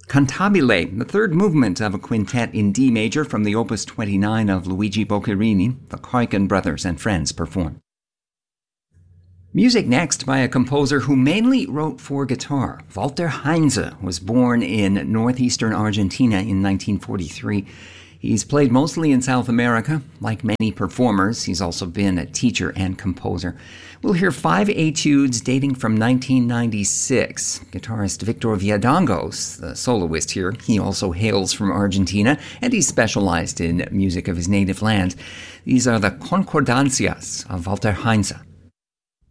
Cantabile, the third movement of a quintet in D major from the Opus 29 of Luigi Boccherini, the Kuiken brothers and friends perform. Music next by a composer who mainly wrote for guitar. Walter Heinze was born in northeastern Argentina in 1943. He's played mostly in South America. Like many performers, he's also been a teacher and composer. We'll hear 5 etudes dating from 1996. Guitarist Victor Villadangos, the soloist here, he also hails from Argentina, and he's specialized in music of his native land. These are the Concordancias of Walter Heinze.